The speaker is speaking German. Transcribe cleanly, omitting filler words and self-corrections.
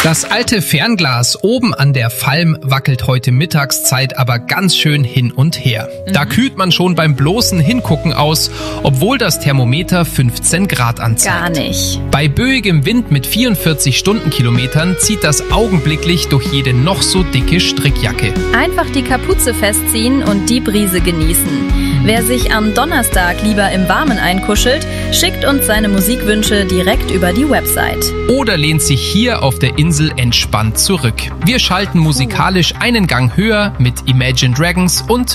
Das alte Fernglas oben an der Falm wackelt heute Mittagszeit aber ganz schön hin und her. Da kühlt man schon beim bloßen Hingucken aus, obwohl das Thermometer 15 Grad anzeigt. Gar nicht. Bei böigem Wind mit 44 Stundenkilometern zieht das augenblicklich durch jede noch so dicke Strickjacke. Einfach die Kapuze festziehen und die Brise genießen. Wer sich am Donnerstag lieber im Warmen einkuschelt, schickt uns seine Musikwünsche direkt über die Website. Oder lehnt sich hier auf der Insel entspannt zurück. Wir schalten musikalisch einen Gang höher mit Imagine Dragons und